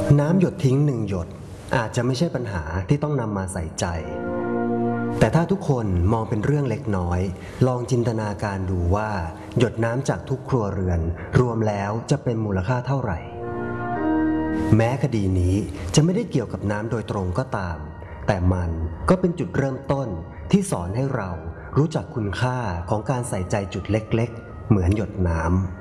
น้ำหยดทิ้ง1 หยดอาจจะไม่ใช่ปัญหาที่ต้องนำมาใส่ใจแต่ถ้าทุกคนมองเป็นเรื่องเล็กน้อยลองจินตนาการดูว่าหยดน้ำจากทุกครัวเรือนรวมแล้วจะเป็นมูลค่าเท่าไหร่แม้คดีนี้จะไม่ได้เกี่ยวกับน้ำโดยตรงก็ตามแต่มันก็เป็นจุดเริ่มต้นที่สอนให้เรารู้จักคุณค่าของการใส่ใจจุดเล็กๆเหมือนหยดน้ำ